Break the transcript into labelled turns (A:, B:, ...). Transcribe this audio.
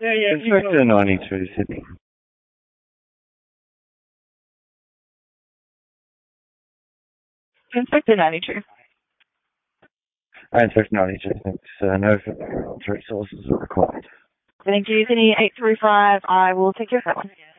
A: Yeah. Inspector 92, Sydney.
B: Inspector 92.
A: Inspector 92, thanks. No further resources are required.
B: Thank you, Sydney 835. I will take care of that one.